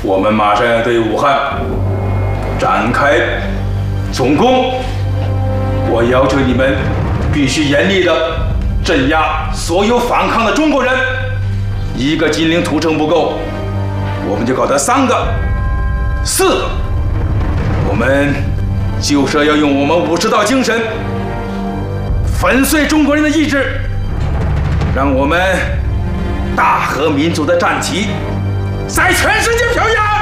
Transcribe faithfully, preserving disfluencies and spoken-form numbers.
我们马上要对武汉展开总攻，我要求你们必须严厉的镇压所有反抗的中国人。一个金陵土城不够，我们就搞到三个、四个。我们就是要用我们武士道精神粉碎中国人的意志，让我们大和民族的战旗在全世界飘扬。